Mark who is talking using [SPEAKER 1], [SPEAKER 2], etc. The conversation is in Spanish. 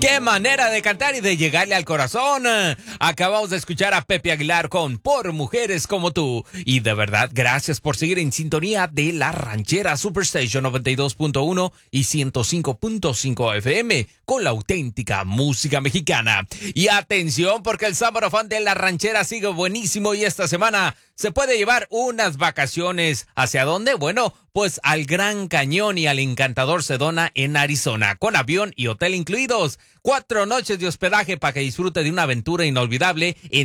[SPEAKER 1] Qué manera de cantar y de llegarle al corazón. Acabamos de escuchar a Pepe Aguilar con Por Mujeres Como Tú. Y de verdad, gracias por seguir en sintonía de La Ranchera Superstation 92.1 y 105.5 FM con la auténtica música mexicana. Y atención, porque el Summer of Fun de La Ranchera sigue buenísimo y esta semana se puede llevar unas vacaciones. ¿Hacia dónde? Bueno, pues al Gran Cañón y al encantador Sedona en Arizona, con avión y hotel incluidos. 4 noches de hospedaje para que disfrute de una aventura inolvidable en